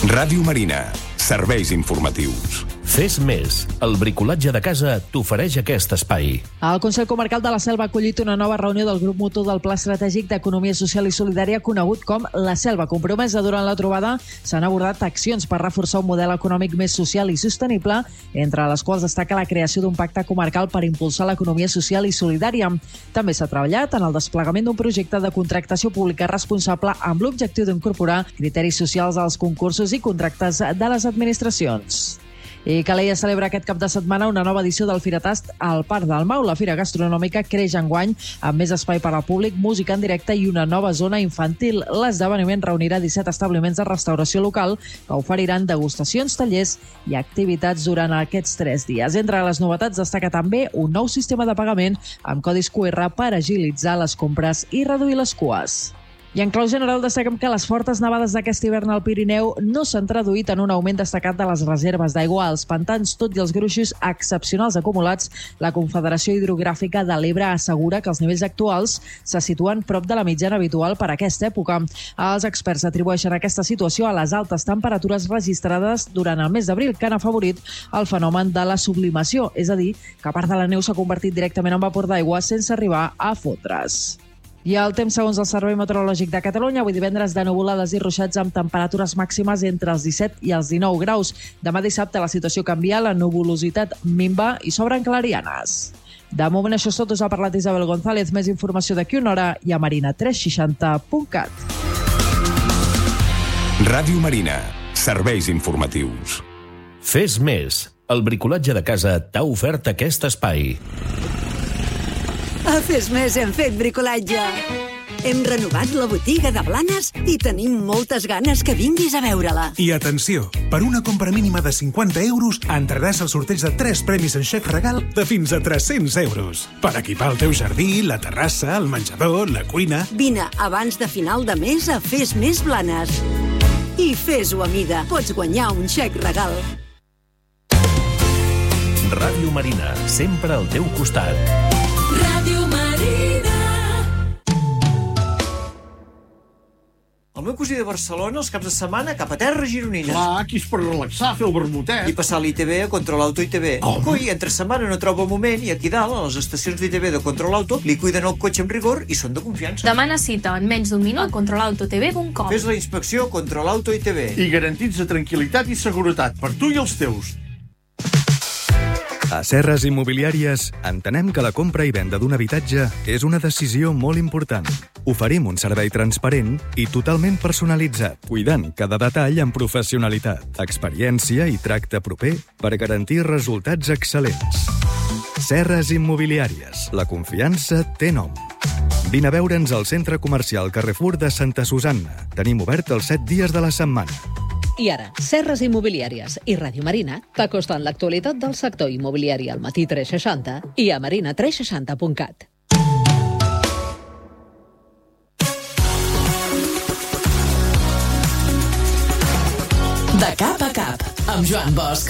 Ràdio Marina. Serveis informatius. Fes més. El bricolatge de casa t'ofereix aquest espai. El Consell Comarcal de la Selva ha acollit una nova reunió del grup motor del Pla Estratègic d'Economia Social i Solidària conegut com La Selva. Compromesa durant la trobada s'han abordat accions per reforçar un model econòmic més social i sostenible, entre les quals destaca la creació d'un pacte comarcal per impulsar l'economia social i solidària. També s'ha treballat en el desplegament d'un projecte de contractació pública responsable amb l'objectiu d'incorporar criteris socials als concursos i contractes de les administracions. I Calella celebra aquest cap de setmana una nova edició del Firatast al Parc del Mau. La fira gastronòmica creix enguany amb més espai per al públic, música en directe i una nova zona infantil. L'esdeveniment reunirà 17 establiments de restauració local que oferiran degustacions, tallers i activitats durant aquests 3 dies. Entre les novetats destaca també un nou sistema de pagament amb codis QR per agilitzar les compres i reduir les cues. I en clau general destaquem que les fortes nevades d'aquest hivern al Pirineu no s'han traduït en un augment destacat de les reserves d'aigua als pantans, tot i els gruixos excepcionals acumulats. La Confederació Hidrogràfica de l'Ebre assegura que els nivells actuals se situen prop de la mitjana habitual per a aquesta època. Els experts atribueixen aquesta situació a les altes temperatures registrades durant el mes d'abril, que han afavorit el fenomen de la sublimació, és a dir, que part de la neu s'ha convertit directament en vapor d'aigua sense arribar a fotre's. I el temps, segons el Servei Meteorològic de Catalunya, avui divendres de nuvolades i ruixats amb temperatures màximes entre els 17 i els 19 graus. Demà dissabte la situació canvia, la nuvolositat minva i s'obren clarianes. De moment això és tot, us ha parlat Isabel González. Més informació d'aquí una hora i a marina360.cat. Ràdio Marina. Serveis informatius. Fes més. El bricolatge de casa t'ha ofert aquest espai. A Fes Més hem fet bricolatge. Hem renovat la botiga de Blanes i tenim moltes ganes que vinguis a veure-la. I atenció, per una compra mínima de 50 euros entraràs al sorteig de 3 premis en xec regal de fins a 300 euros. Per equipar el teu jardí, la terrassa, el menjador, la cuina... Vine abans de final de mes a Fes Més Blanes. I fes-ho a mida. Pots guanyar un xec regal. Ràdio Marina, sempre al teu costat. Ràdio Marina. El meu cosí de Barcelona, els caps de setmana, cap a terra gironina. Clar, aquí és per relaxar, fer el vermutet. I passar l'ITV a Control Auto ITV. Coi, entre setmana no troba el moment i aquí dalt, a les estacions d'ITV de Control Auto, li cuiden el cotxe amb rigor i són de confiança. Demana cita en menys d'un minut a controlautotv.com. Fes la inspecció Control Auto ITV. I garantits de tranquil·litat i seguretat per tu i els teus. A Serres Immobiliàries entenem que la compra i venda d'un habitatge és una decisió molt important. Oferim un servei transparent i totalment personalitzat, cuidant cada detall amb professionalitat, experiència i tracte proper per garantir resultats excel·lents. Serres Immobiliàries. La confiança té nom. Vine a veure'ns al centre comercial Carrefour de Santa Susanna. Tenim obert els 7 dies de la setmana. I ara, Serres Immobiliàries i Ràdio Marina t'acosten l'actualitat del sector immobiliari al Matí 360 i a marina360.cat. De cap a cap, amb Joan Bosch.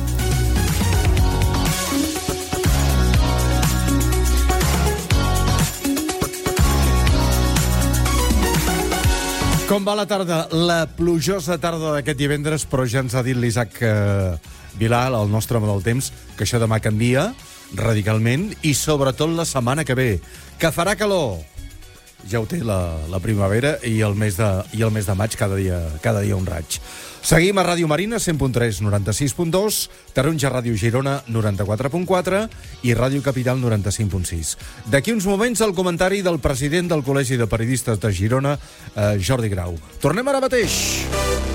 Com va la tarda? La plujosa tarda d'aquest divendres, però ja ens ha dit l'Isaac Vilà, el nostre home del temps, que això demà canvia radicalment i sobretot la setmana que ve, que farà calor. Ja ho té la primavera i el mes de maig cada dia un raig. Seguim a Ràdio Marina, 100.3, 96.2, Taronja Ràdio Girona, 94.4 i Ràdio Capital, 95.6. D'aquí uns moments el comentari del president del Col·legi de Periodistes de Girona, Jordi Grau. Tornem ara mateix.